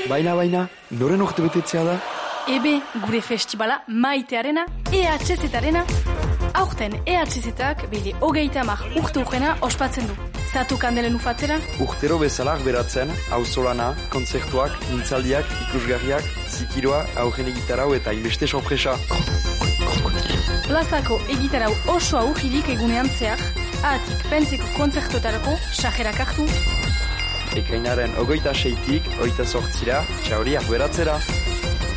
Baina, noren urte betetzea da? Ebe, gure festibala maitearena, EHZ-arena. Aurten EHZ-ak bere 30 urte urrena ospatzen du. Zatu kandelen ufatzera? Urtero bezalak beratzen, auzolana, kontzertuak, mintzaldiak, ikusgarriak, zikiroa, aurren egitarau eta inbeste sorpresa. Plazako egitarau oso aurririk egunean zehar, ahatik pentseko kontzertuetarako sajerak hartu. Ekainaren 26-tik 28-ra, txauriak beratzera.